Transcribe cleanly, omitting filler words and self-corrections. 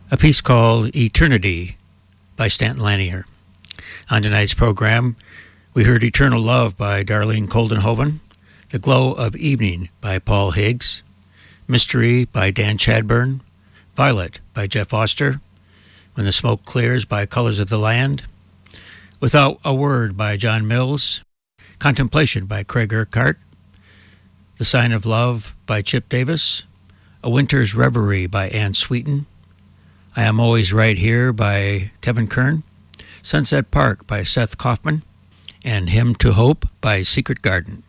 a piece called Eternity by Stanton Lanier. On tonight's program, we heard Eternal Love by Darlene Coldenhoven, The Glow of Evening by Paul Higgs, Mystery by Dan Chadburn, Violet by Jeff Oster, When the Smoke Clears by Colors of the Land, Without a Word by John Mills, Contemplation by Craig Urquhart, The Sign of Love by Chip Davis, A Winter's Reverie by Ann Sweeten, I Am Always Right Here by Kevin Kern, Sunset Park by Seth Kaufman, and Hymn to Hope by Secret Garden.